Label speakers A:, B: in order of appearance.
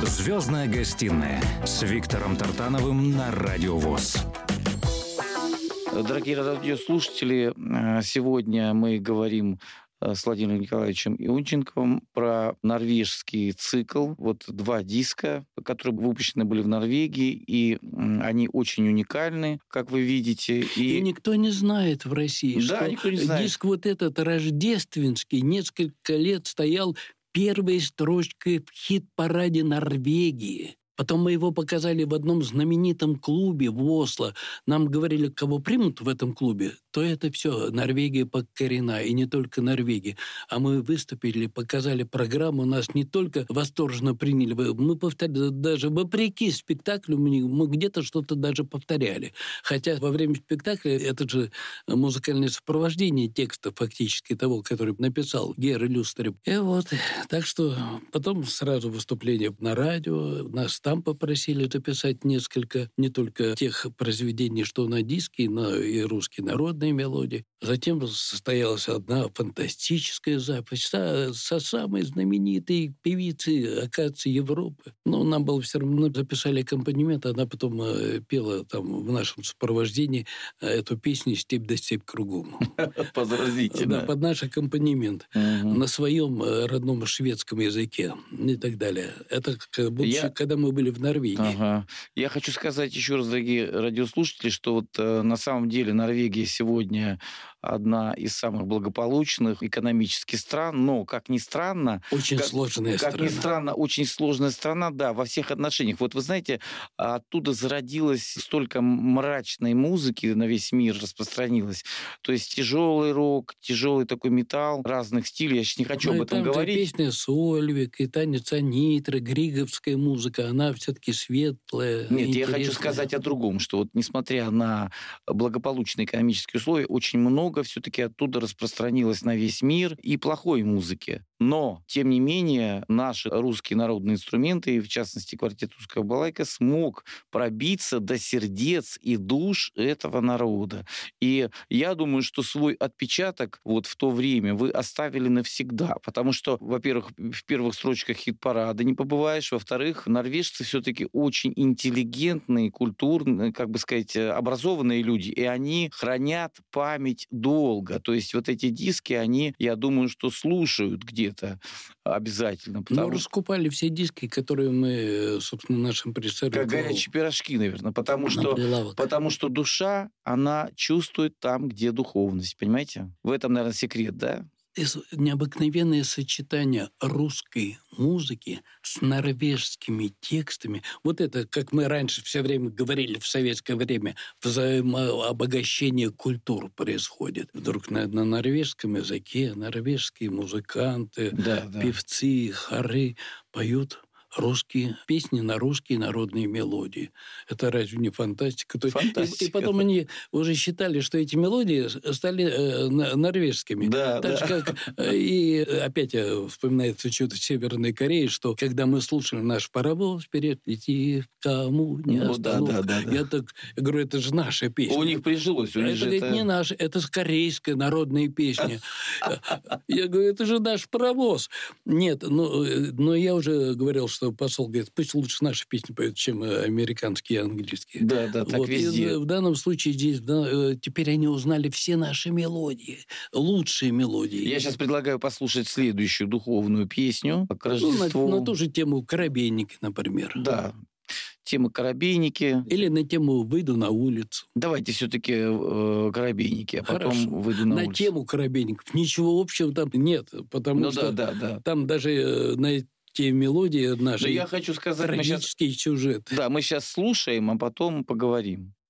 A: «Звездная гостиная» с Виктором Тартановым на Радио ВОС.
B: Дорогие радиослушатели, сегодня мы говорим с Владимиром Николаевичем Ионченковым про норвежский цикл. Вот 2 диска, которые выпущены были в Норвегии, и они очень уникальны, как вы видите.
C: И никто не знает в России,
B: да, никто не знает.
C: Диск вот этот рождественский несколько лет стоял первой строчкой в хит-параде Норвегии. Потом мы его показали в одном знаменитом клубе в Осло. Нам говорили, кого примут в этом клубе, то это все, Норвегия покорена, и не только Норвегия. А мы выступили, показали программу, нас не только восторженно приняли, мы повторяли, даже вопреки спектаклю мы где-то что-то даже повторяли. Хотя во время спектакля это же музыкальное сопровождение текста фактически того, который написал Гера Люстерев. И вот, так что потом сразу выступление на радио, нас там попросили записать несколько, не только тех произведений, что на диске, но и русские народные мелодии. Затем состоялась одна фантастическая запись со самой знаменитой певицей, оказывается, Европы. Но нам было все равно, записали аккомпанемент, она потом пела там в нашем сопровождении эту песню «Степь да степь кругом».
B: Поразительно.
C: Да, под наш аккомпанемент на своем родном шведском языке и так далее. Это когда мы были в Норвегии.
B: Ага. Я хочу сказать еще раз, дорогие радиослушатели, что вот на самом деле Норвегия сегодня одна из самых благополучных экономических стран, но, как ни странно...
C: Очень сложная страна.
B: Как ни странно, очень сложная страна, да, во всех отношениях. Вот вы знаете, оттуда зародилось столько мрачной музыки, на весь мир распространилось. То есть тяжелый рок, тяжелый такой металл, разных стилей. Я сейчас не хочу об этом говорить.
C: Песня Сольвик, и танец Анитры, григовская музыка, она все-таки светлая.
B: Нет,
C: интересная.
B: Я хочу сказать о другом, что вот несмотря на благополучные экономические условия, очень много все-таки оттуда распространилось на весь мир и плохой музыки. Но, тем не менее, наши русские народные инструменты, и в частности квартет «Русская балалайка», смог пробиться до сердец и душ этого народа. И я думаю, что свой отпечаток вот в то время вы оставили навсегда, потому что, во-первых, в первых строчках хит-парада не побываешь, во-вторых, норвежцы все-таки очень интеллигентные, культурные, как бы сказать, образованные люди, и они хранят память долго. То есть вот эти диски, они, я думаю, что слушают где-то обязательно.
C: Мы раскупали все диски, которые мы, собственно, нашим представителям...
B: Как горячие пирожки, наверное, потому что душа, она чувствует там, где духовность, понимаете? В этом, наверное, секрет, да?
C: Необыкновенное сочетание русской музыки с норвежскими текстами. Вот это, как мы раньше все время говорили в советское время, взаимообогащение культур происходит. Вдруг на норвежском языке норвежские музыканты, певцы, хоры поют русские песни на русские народные мелодии. Это разве не фантастика?
B: Фантастика.
C: И потом они уже считали, что эти мелодии стали норвежскими. Так же, как и опять вспоминается что-то в Северной Корее, что когда мы слушали наш паровоз вперед, лети кому не остановка. Я говорю, это же наша песня.
B: У них прижилось.
C: Это не наша, это корейская народная песня. Я говорю, это же наш паровоз. Нет, но я уже говорил, что посол говорит, пусть лучше наши песни поют, чем американские и английские.
B: Да, так везде.
C: И в данном случае здесь теперь они узнали все наши мелодии, лучшие мелодии.
B: Я сейчас предлагаю послушать следующую духовную песню к Рождеству.
C: На ту же тему «Коробейники», например.
B: Да. Тема «Коробейники».
C: Или на тему «Выйду на улицу».
B: Давайте все-таки «Коробейники», а потом «Выйду на улицу».
C: На тему «Коробейников» ничего общего там нет, потому что там даже на те мелодии наши,
B: я хочу сказать,
C: трагический сюжет.
B: Да, мы сейчас слушаем, а потом поговорим.